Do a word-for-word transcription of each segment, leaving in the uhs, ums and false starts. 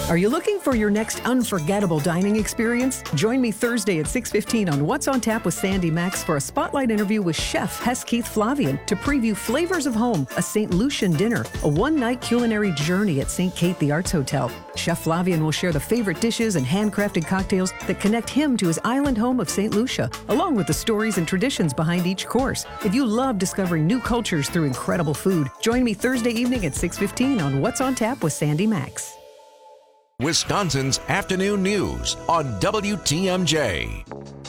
Are you looking for your next unforgettable dining experience? Join me Thursday at six fifteen on What's on Tap with Sandy Max for a spotlight interview with Chef Hess Keith Flavian to preview Flavors of Home, a Saint Lucian dinner, a one-night culinary journey at Saint Kate the Arts Hotel. Chef Flavian will share the favorite dishes and handcrafted cocktails that connect him to his island home of Saint Lucia, along with the stories and traditions behind each course. If you love discovering new cultures through incredible food, join me Thursday evening at six fifteen on What's on Tap with Sandy Max. Wisconsin's afternoon news on W T M J.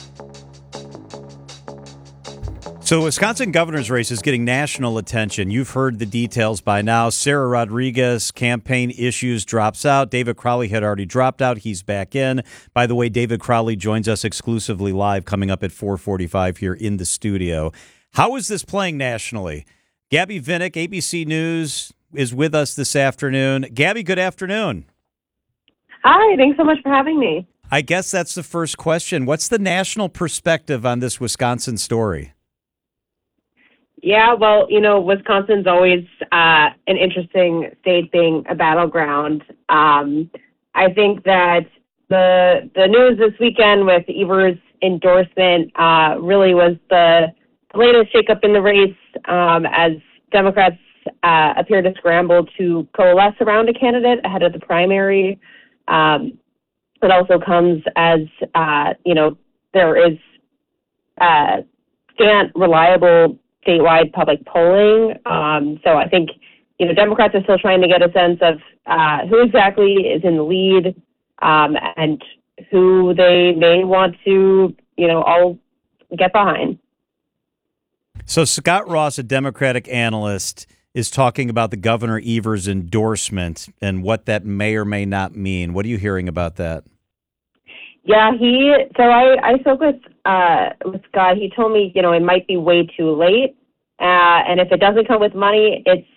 So the Wisconsin governor's race is getting national attention. You've heard the details by now. Sarah Rodriguez, campaign issues, drops out. David Crowley had already dropped out. He's back in. By the way, David Crowley joins us exclusively live coming up at four forty-five here in the studio. How is this playing nationally? Gabby Vinnick, A B C News, is with us this afternoon. Gabby, good afternoon. Hi, thanks so much for having me. I guess that's the first question. What's the national perspective on this Wisconsin story? Yeah, well, you know, Wisconsin's always uh, an interesting state, being a battleground. Um, I think that the the news this weekend with Evers' endorsement uh, really was the latest shakeup in the race um, as Democrats uh, appear to scramble to coalesce around a candidate ahead of the primary. Um, it also comes as, uh, you know, there is uh, scant, reliable statewide public polling. Um, so I think, you know, Democrats are still trying to get a sense of uh, who exactly is in the lead um, and who they may want to, you know, all get behind. So Scott Ross, a Democratic analyst, is talking about the Governor Evers' endorsement and what that may or may not mean. What are you hearing about that? Yeah, he. So I, I spoke with uh, with Scott. He told me, you know, it might be way too late, uh, and if it doesn't come with money, it's